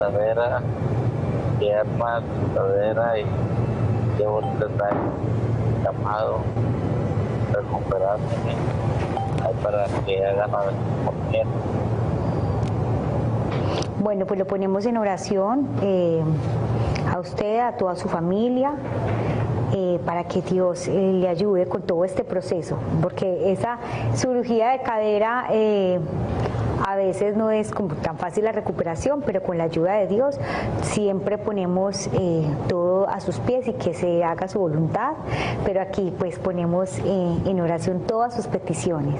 cadera, piernas, cadera y llevo 3 años llamado, recuperándome ahí para que hagan la conmigo. Bueno, pues lo ponemos en oración a usted, a toda su familia, para que Dios le ayude con todo este proceso, porque esa cirugía de cadera a veces no es como tan fácil la recuperación, pero con la ayuda de Dios siempre ponemos todo a sus pies y que se haga su voluntad, pero aquí pues ponemos en oración todas sus peticiones.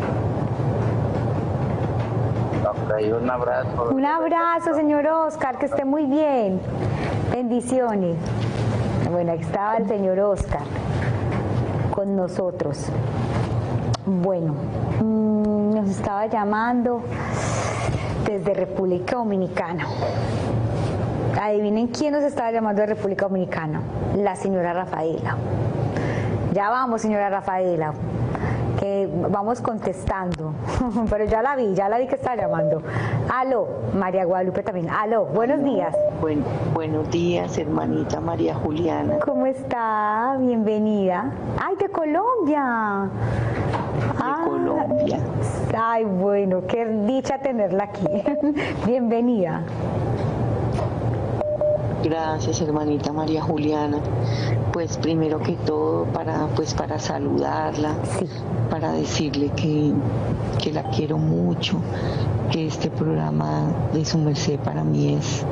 Okay, un abrazo. Un abrazo, señor Oscar, que esté muy bien. Bendiciones. Bueno, aquí estaba el señor Oscar con nosotros. Bueno, nos estaba llamando desde República Dominicana. Adivinen quién nos estaba llamando de República Dominicana. La señora Rafaela. Ya vamos, señora Rafaela. Que vamos contestando, pero ya la vi que estaba llamando. Aló, María Guadalupe también. Aló, buenos días. Buenos días, hermanita María Juliana. ¿Cómo está? Bienvenida. ¡Ay, de Colombia! De Colombia. Ay, bueno, qué dicha tenerla aquí. Bienvenida. Gracias, hermanita María Juliana. Pues primero que todo para saludarla, sí, para decirle que la quiero mucho, que este programa de su merced para mí es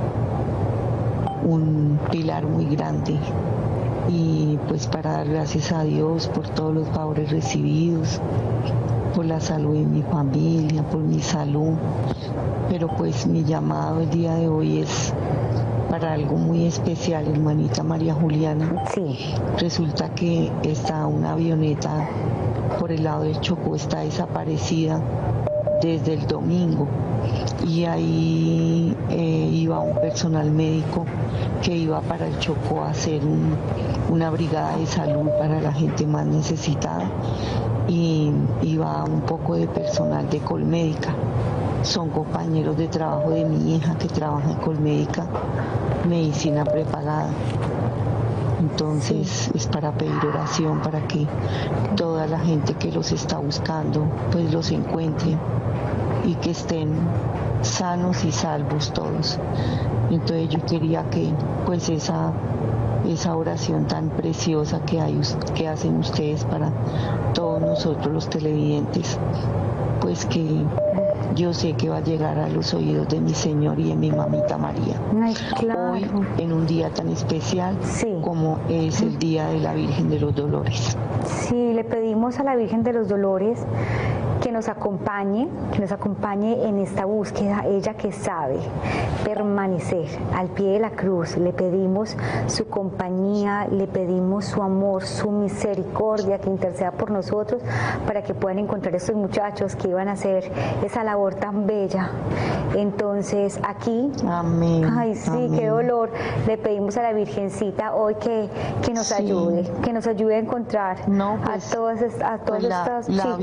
un pilar muy grande, y pues para dar gracias a Dios por todos los favores recibidos, por la salud de mi familia, por mi salud, pero pues mi llamado el día de hoy es para algo muy especial, hermanita María Juliana. Sí. Resulta que está una avioneta por el lado del Chocó, está desaparecida desde el domingo, y ahí iba un personal médico que iba para el Chocó a hacer una brigada de salud para la gente más necesitada, y iba un poco de personal de Colmédica. Son compañeros de trabajo de mi hija que trabaja en Colmédica, medicina prepagada. Entonces es para pedir oración para que toda la gente que los está buscando pues los encuentre y que estén sanos y salvos todos. Entonces yo quería que pues esa oración tan preciosa que hacen ustedes para todos nosotros los televidentes, pues que yo sé que va a llegar a los oídos de mi Señor y de mi mamita María. Ay, claro. Hoy, en un día tan especial, sí, como es el Día de la Virgen de los Dolores. Sí, le pedimos a la Virgen de los Dolores que nos acompañe en esta búsqueda, ella que sabe permanecer al pie de la cruz. Le pedimos su compañía, le pedimos su amor, su misericordia, que interceda por nosotros para que puedan encontrar a estos muchachos que iban a hacer esa labor tan bella. Entonces aquí, amén, ay sí, amén. Qué dolor, le pedimos a la Virgencita hoy que nos ayude, que nos ayude a encontrar a todas estas chicas.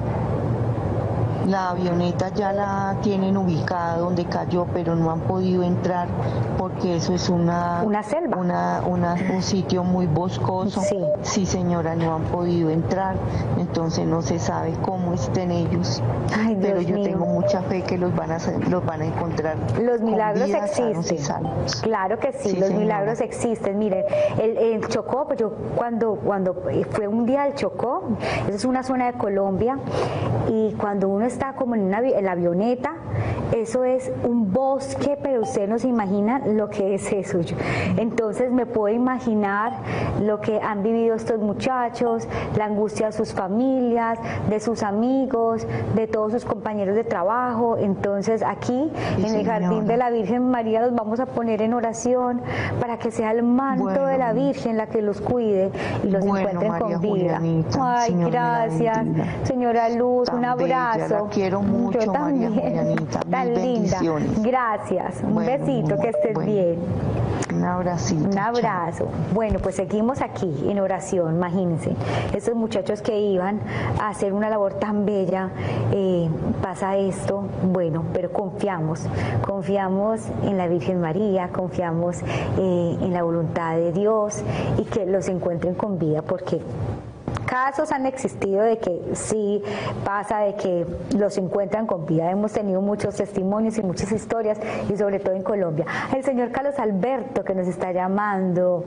La avioneta ya la tienen ubicada donde cayó, pero no han podido entrar porque eso es una selva, un sitio muy boscoso. Sí, señora, no han podido entrar, entonces no se sabe cómo estén ellos. Ay, pero yo mío. Tengo mucha fe que los van a encontrar. Los milagros con vida, existen. Claro que sí, los señora. Milagros existen. Miren, el Chocó, pues yo cuando fue un día del Chocó, esa es una zona de Colombia, y cuando uno está como en la avioneta, eso es un bosque, pero ustedes no se imaginan lo que es eso. Entonces me puedo imaginar lo que han vivido estos muchachos, la angustia de sus familias, de sus amigos, de todos sus compañeros de trabajo. Entonces aquí, en el Jardín de la Virgen María, los vamos a poner en oración para que sea el manto de la Virgen la que los cuide y los encuentren María con vida. Julianita, ay, Señor, gracias, señora Luz, un abrazo. Bella, la quiero mucho, yo María también. Julianita. tan linda. Gracias. Un besito, que estés bien. Un abracito. Un abrazo. Bueno, pues seguimos aquí en oración, imagínense. Estos muchachos que iban a hacer una labor tan bella, pasa esto, bueno, pero confiamos en la Virgen María, confiamos en la voluntad de Dios y que los encuentren con vida, porque casos han existido de que sí pasa, de que los encuentran con vida. Hemos tenido muchos testimonios y muchas historias, y sobre todo en Colombia. El señor Carlos Alberto, que nos está llamando.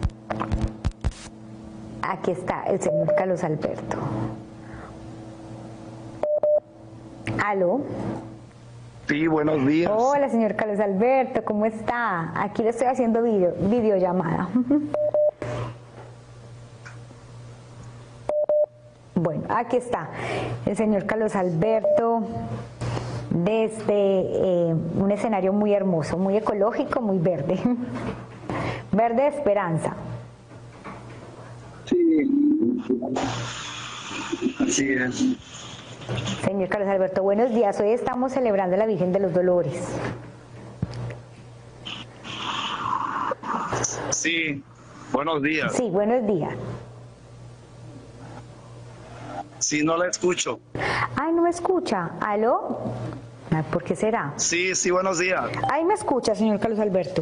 Aquí está el señor Carlos Alberto. ¿Aló? Sí, buenos días. Hola, señor Carlos Alberto, ¿cómo está? Aquí le estoy haciendo videollamada. Bueno, aquí está el señor Carlos Alberto desde un escenario muy hermoso, muy ecológico, muy verde. Verde de esperanza. Sí, así es. Señor Carlos Alberto, buenos días. Hoy estamos celebrando a la Virgen de los Dolores. Sí, buenos días. Sí, buenos días. Sí, no la escucho. Ay, no me escucha. ¿Aló? Ay, ¿por qué será? Sí, buenos días. Ay, me escucha, señor Carlos Alberto.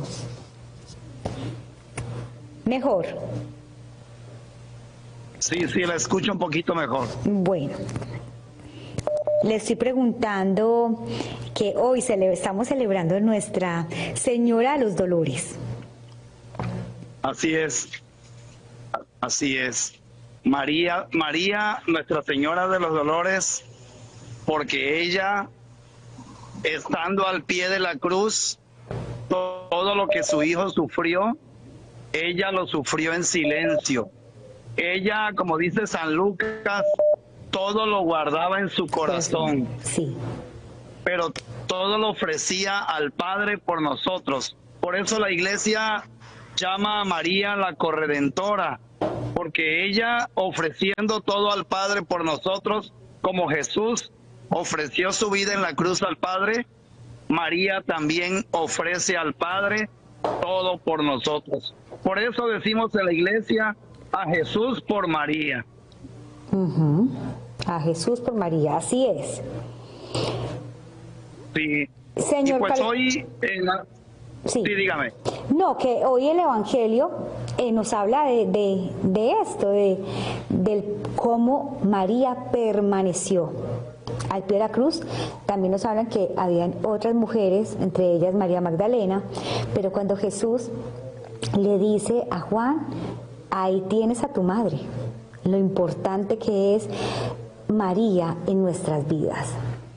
Mejor. Sí, la escucho un poquito mejor. Bueno, le estoy preguntando que hoy estamos celebrando Nuestra Señora de los Dolores. Así es. Así es. María, Nuestra Señora de los Dolores, porque ella, estando al pie de la cruz, todo lo que su hijo sufrió, ella lo sufrió en silencio. Ella, como dice San Lucas, todo lo guardaba en su corazón. Sí. Pero todo lo ofrecía al Padre por nosotros. Por eso la Iglesia llama a María la corredentora, porque ella, ofreciendo todo al Padre por nosotros, como Jesús ofreció su vida en la cruz al Padre, María también ofrece al Padre todo por nosotros. Por eso decimos en la Iglesia, a Jesús por María. A Jesús por María, así es. Sí. Señor, y pues hoy sí, dígame. No, que hoy el Evangelio nos habla de esto, del cómo María permaneció al pie de la cruz. También nos hablan que habían otras mujeres, entre ellas María Magdalena, pero cuando Jesús le dice a Juan, ahí tienes a tu madre, lo importante que es María en nuestras vidas.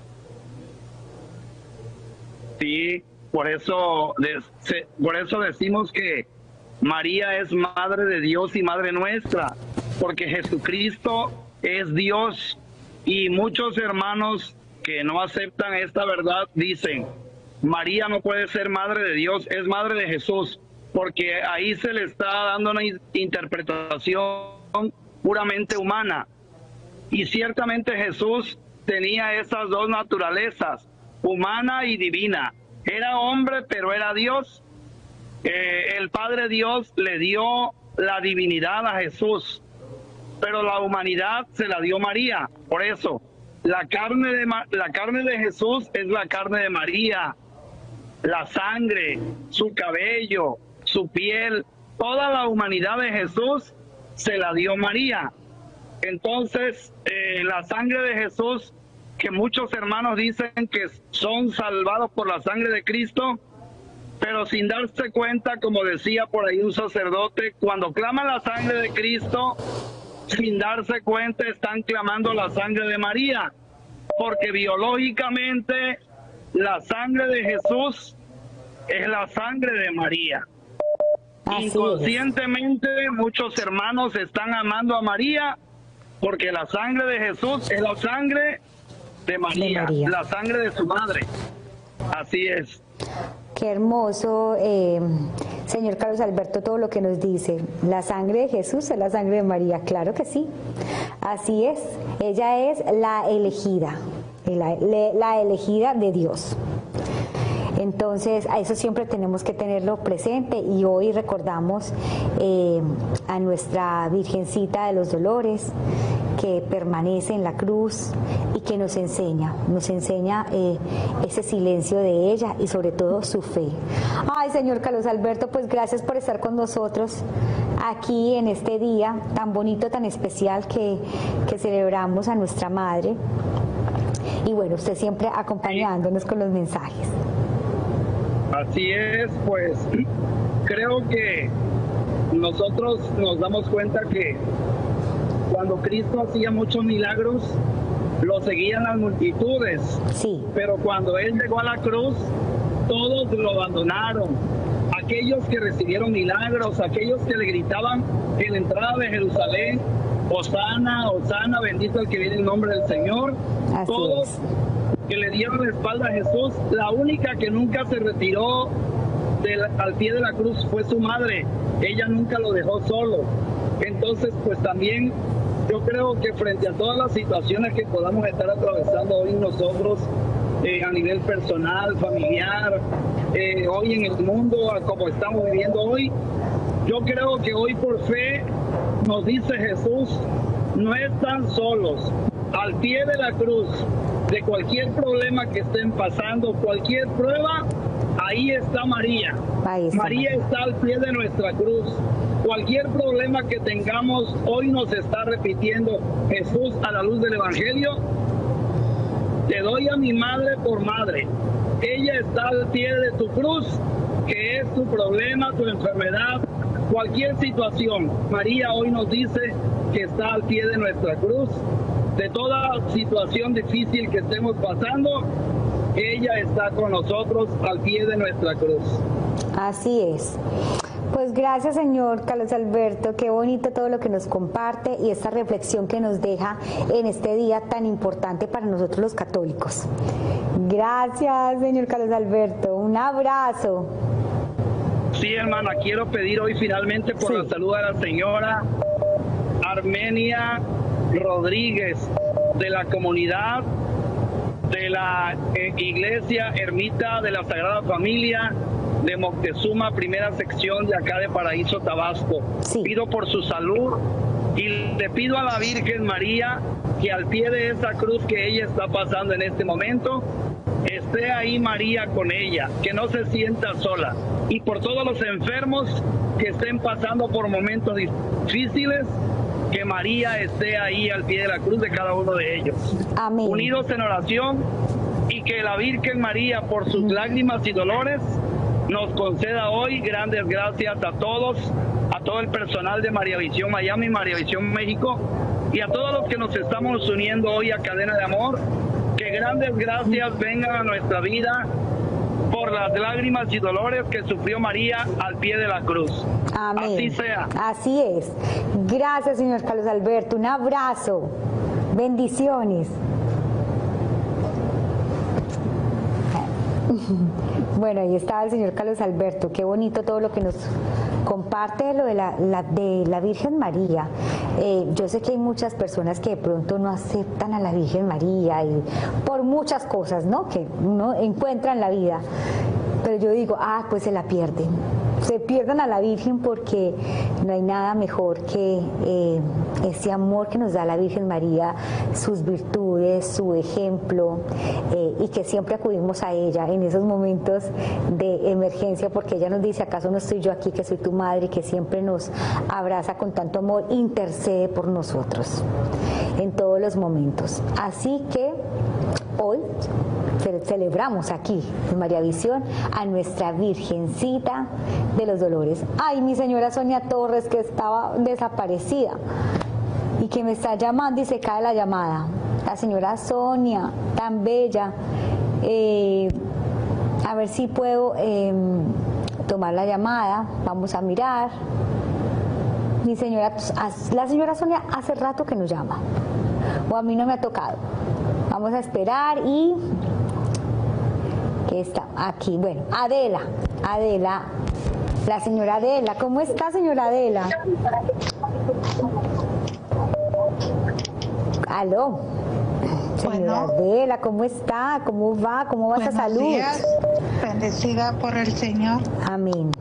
Sí, por eso decimos que María es Madre de Dios y Madre nuestra, porque Jesucristo es Dios, y muchos hermanos que no aceptan esta verdad dicen, María no puede ser Madre de Dios, es Madre de Jesús, porque ahí se le está dando una interpretación puramente humana. Y ciertamente Jesús tenía esas dos naturalezas, humana y divina. Era hombre, pero era Dios. El Padre Dios le dio la divinidad a Jesús, pero la humanidad se la dio María. Por eso, la carne de Jesús es la carne de María. La sangre, su cabello, su piel, toda la humanidad de Jesús se la dio María. Entonces, la sangre de Jesús, que muchos hermanos dicen que son salvados por la sangre de Cristo, pero sin darse cuenta, como decía por ahí un sacerdote, cuando claman la sangre de Cristo, sin darse cuenta están clamando la sangre de María, porque biológicamente la sangre de Jesús es la sangre de María. Así Inconscientemente muchos hermanos están amando a María, porque la sangre de Jesús es la sangre de María, la sangre de su madre. Así es. Qué hermoso, señor Carlos Alberto, todo lo que nos dice. La sangre de Jesús es la sangre de María, claro que sí. Así es, ella es la elegida, la elegida de Dios. Entonces, a eso siempre tenemos que tenerlo presente, y hoy recordamos a nuestra Virgencita de los Dolores, que permanece en la cruz y que nos enseña ese silencio de ella y sobre todo su fe. Ay, señor Carlos Alberto, pues gracias por estar con nosotros aquí en este día tan bonito, tan especial que celebramos a nuestra Madre. Y bueno, usted siempre acompañándonos con los mensajes. Así es, pues creo que nosotros nos damos cuenta que cuando Cristo hacía muchos milagros, lo seguían las multitudes. Sí. Pero cuando Él llegó a la cruz, todos lo abandonaron. Aquellos que recibieron milagros, aquellos que le gritaban en la entrada de Jerusalén, Hosana, Hosana, bendito el que viene en nombre del Señor. Así todos es. Que le dieron la espalda a Jesús, la única que nunca se retiró al pie de la cruz fue su madre. Ella nunca lo dejó solo. Entonces, pues también yo creo que frente a todas las situaciones que podamos estar atravesando hoy nosotros, a nivel personal, familiar, hoy en el mundo, como estamos viviendo hoy, yo creo que hoy por fe nos dice Jesús, no están solos. Al pie de la cruz, de cualquier problema que estén pasando, cualquier prueba, ahí está María. Ahí está. María está al pie de nuestra cruz. Cualquier problema que tengamos, hoy nos está repitiendo Jesús a la luz del Evangelio. Te doy a mi madre por madre. Ella está al pie de tu cruz, que es tu problema, tu enfermedad, cualquier situación. María hoy nos dice que está al pie de nuestra cruz. De toda situación difícil que estemos pasando, ella está con nosotros al pie de nuestra cruz. Así es. Pues gracias, señor Carlos Alberto, qué bonito todo lo que nos comparte y esta reflexión que nos deja en este día tan importante para nosotros los católicos. Gracias, señor Carlos Alberto, un abrazo. Sí, hermana, quiero pedir hoy finalmente por la salud a la señora Armenia Rodríguez, de la comunidad de la Iglesia Ermita de la Sagrada Familia de Moctezuma, primera sección de acá de Paraíso, Tabasco. Sí. Pido por su salud y le pido a la Virgen María que al pie de esa cruz que ella está pasando en este momento, esté ahí María con ella, que no se sienta sola. Y por todos los enfermos que estén pasando por momentos difíciles, que María esté ahí al pie de la cruz de cada uno de ellos. Amén. Unidos en oración, y que la Virgen María, por sus lágrimas y dolores, nos conceda hoy grandes gracias a todos, a todo el personal de María Visión Miami, María Visión México, y a todos los que nos estamos uniendo hoy a Cadena de Amor. Que grandes gracias vengan a nuestra vida por las lágrimas y dolores que sufrió María al pie de la cruz. Amén. Así sea. Así es. Gracias, señor Carlos Alberto. Un abrazo. Bendiciones. Bueno, ahí estaba el señor Carlos Alberto. Qué bonito todo lo que nos comparte lo de la Virgen María. Yo sé que hay muchas personas que de pronto no aceptan a la Virgen María y por muchas cosas, ¿no?, que uno encuentra en la vida. Pero yo digo, pues se la pierden. Se pierden a la Virgen porque no hay nada mejor que ese amor que nos da la Virgen María, sus virtudes, su ejemplo, y que siempre acudimos a ella en esos momentos de emergencia, porque ella nos dice, ¿acaso no estoy yo aquí, que soy tu madre, y que siempre nos abraza con tanto amor, intercede por nosotros en todos los momentos? Así que hoy celebramos aquí en María Visión a nuestra Virgencita de los Dolores. Ay, mi señora Sonia Torres, que estaba desaparecida y que me está llamando y se cae la llamada. La señora Sonia, tan bella. A ver si puedo tomar la llamada. Vamos a mirar. Mi señora, la señora Sonia hace rato que nos llama, o a mí no me ha tocado. Vamos a esperar y que está aquí. Bueno, Adela, la señora Adela. ¿Cómo está, señora Adela? Aló. Señora Adela, ¿cómo está? ¿Cómo va? ¿Cómo va esa salud? Días. bendecida por el Señor. Amén.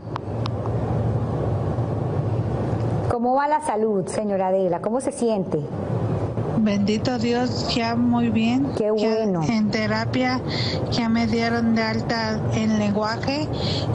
¿Cómo va la salud, señora Adela? ¿Cómo se siente? Bendito Dios, ya muy bien. Qué bueno. Ya en terapia ya me dieron de alta en lenguaje